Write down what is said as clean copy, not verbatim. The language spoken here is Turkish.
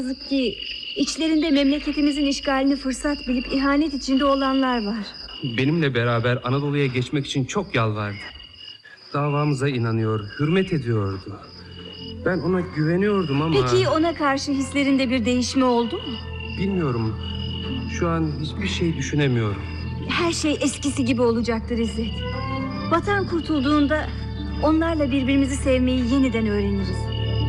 Yazık ki içlerinde memleketimizin işgalini fırsat bilip ihanet içinde olanlar var. Benimle beraber Anadolu'ya geçmek için çok yalvardı. Davamıza inanıyor, hürmet ediyordu. Ben ona güveniyordum ama... Peki ona karşı hislerinde bir değişme oldu mu? Bilmiyorum. Şu an hiçbir şey düşünemiyorum. Her şey eskisi gibi olacaktır İzzet. Vatan kurtulduğunda onlarla birbirimizi sevmeyi yeniden öğreniriz.